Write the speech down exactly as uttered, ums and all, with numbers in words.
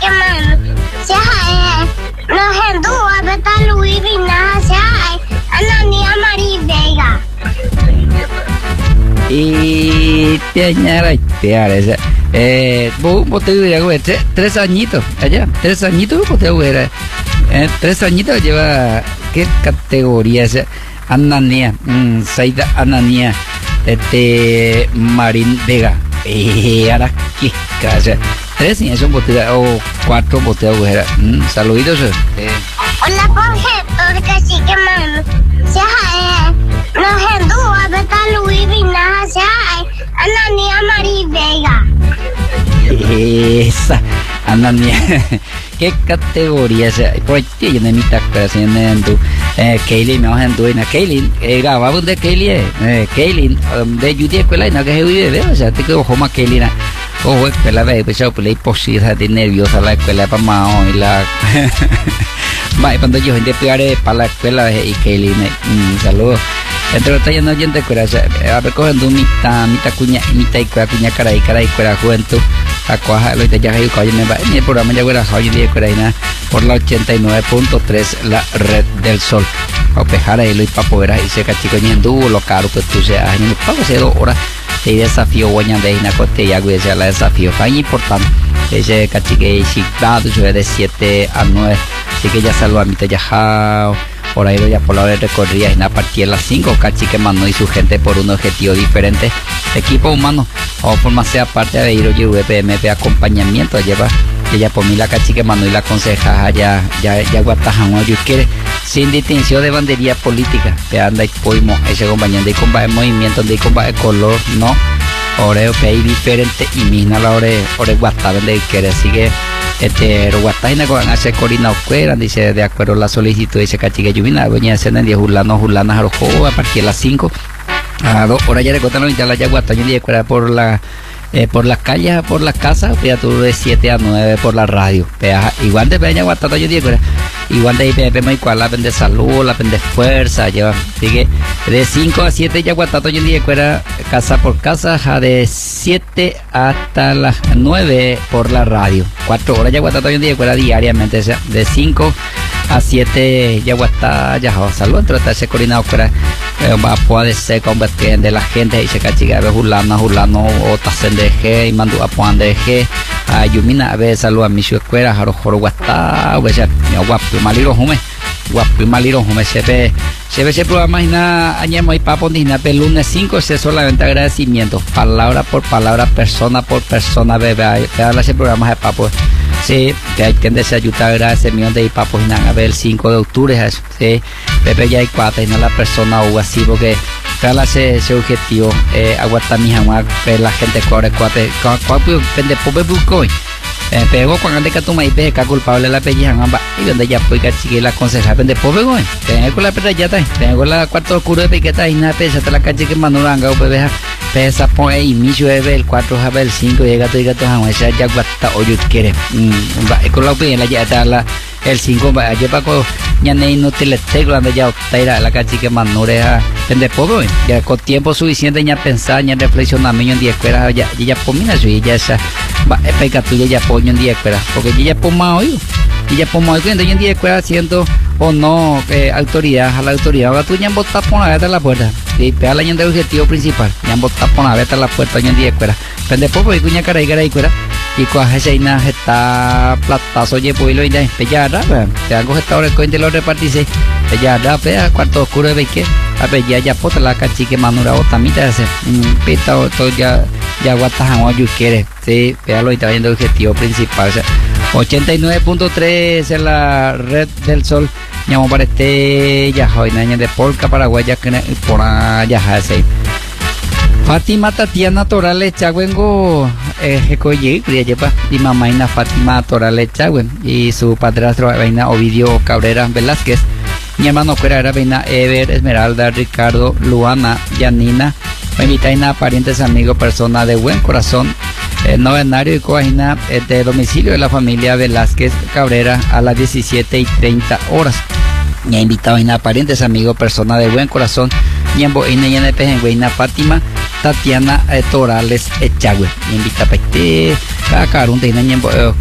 que man se hae no hendu abeta Luis Vina se hae Anania Mari Vega y te añara te hará eh vos vos te diría que tres, tres añitos allá tres añitos vos te hubiera eh, tres añitos lleva qué categoría es Anania mm, Saida Anania este Marín Vega y ahora qué casa tres y eso botella o cuatro botellas agujeras mm, saluditos eh. Hola conjetor que sí que man se hae no hendu abeta Luis Vina se hae Anania Mari Vega esa Anania qué categoría es por ti yo no me taca haciendo eh Kaylin me vas en na Kaylin grababa de Kaylin eh Kaylin de Judy escuela no que se vive o sea te quedo como Kaylin ojo escuela ve pues yo pues posible de nerviosa la escuela para más y la va cuando yo gente pegaré para la escuela y Kaylin un saludo entre otras no gente corazón a ver cogiendo mitad mitad cuña mitad y cuña cara y cara y cuera juventud a cuaja lo que ya hay que me va en el programa ya fuera hoy día coreana por la ochenta y nueve punto tres la red del sol a pejar ahí lo y para poder ahí se cachico ni en dúo lo caro pues tú seas ni para hacer dos horas de desafío guaña de ina cote ya güey sea la desafío muy importante ese cachique y si dado de siete a nueve así que ya salvo a mitad ya jao por ahí ya por la hora recorría en a partir de las cinco cachique mano y su gente por un objetivo diferente equipo humano o forma sea parte de ir oye V P M P acompañamiento lleva ella por mí la cachique mano y la conseja ya ya ya guatajan o yo quiere sin distinción de bandería política que anda y podemos ese compañero de combate movimiento de combate color no oreo que hay diferente y misma la ore ore guata de quiere sigue este guataina con hace corina oscura dice de acuerdo a la solicitud dice cachique lluvina doña escena en día julano julana jarojo a partir de las cinco a dos horas ya le contaron ya la yaguata yo dije por la eh, por las calles por las casas ya tú de siete a nueve por la radio pea igual de peña guata yo dije igual de ahí vemos igual la vende salud la vende fuerza lleva sigue de cinco a siete ya guata yo dije casa por casa ja de siete hasta las nueve por la radio cuatro horas ya guata yo dije diariamente o sea, de cinco a siete ya guata ya salud entre ese coordinado fuera va a poder ser convertir de la gente y se cachiga de julana julano o tasen de G y mandó a poner de G a yumina a ver salud a mi escuela jaro joro guata o sea guapo maliro jume guapo maliro jume se ve se ve ese programa y nada añemos y papo ni nada el lunes cinco es solamente agradecimiento palabra por palabra persona por persona bebé cada ese programa de papo sí que hay que se ayuda a agradecimiento de papo y nada a ver el cinco de octubre eso sí bebé ya hay cuatro y no la persona o así porque cada ese ese objetivo eh, aguanta mi jamás la gente corre cuatro cuatro pende pobre busco eh, pegó cuando de que tú me dices que culpable la pelleja y donde ya fue que chique la conseja pende pobre güey tengo con la pera ya está tengo la cuarto oscuro de piqueta y nada pesa hasta la calle que manuranga o bebeja pesa pone y mi llueve el cuatro jave el cinco llega todo y gato jamás esa ya guata o yo quiere con la opinión la ya está la el cinco va lleva con ya no inútil este cuando ya está la calle que manurea pende pobre ya con tiempo suficiente ya pensar ya reflexionar en día escuela ya ya pomina su ya esa va peca tuya ya poño en día escuela porque ya poma hoy y ya poma hoy en día escuela haciendo o no eh, autoridad a la autoridad ahora tú ya botas por la veta la puerta y pega la del objetivo principal ya botas por la veta la puerta en día escuela pende pobre y cuña cara y cara y cuera y coge ese ina está platazo oye pues lo ya ya te hago esta el coin de los repartirse ya da pega cuarto oscuro de que a ver ya ya pota la cachique manura o tamita ese pita todo ya ya guatajan yo quiere sí pega lo y trayendo el objetivo principal o sea, ochenta y nueve punto tres en la red del sol llamo para este ya hoy año de Polca Paraguay ya que por allá hace Fátima Tatiana Torales Chagüengo eh coye lleva y mamá ina Fátima Torales Chagüen y su padrastro vaina Ovidio Cabrera Velázquez mi hermano fuera era vaina Ever Esmeralda Ricardo Luana Yanina invitaina parientes amigos personas de buen corazón eh, novenario y coagina eh, de domicilio de la familia Velázquez Cabrera a las diecisiete y treinta horas me ha invitado a parientes amigos personas de buen corazón Ñembo y N P en Fátima Tatiana eh, Torales Echagüe me invita a este Cacarun de Ñembo